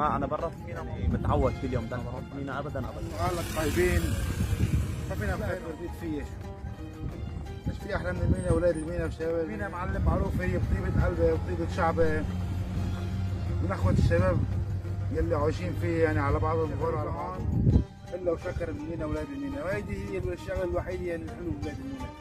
ما انا برا في مينا متعود كل يوم ده انا بروح مينا ابدا ابدا. اهلك طيبين، ما فينا خير برديت فيه. مش في احلى من المينا، اولاد المينا وشباب المينا معلم معروف هي بطيبه قلبه وطيبه شعبه من اخوه الشباب يلي عايشين فيه، يعني على بعضهم وغير على بعض الا وشكر المينا اولاد المينا، وهيدي هي الشغله الوحيده يعني الحلو ببلاد المينا.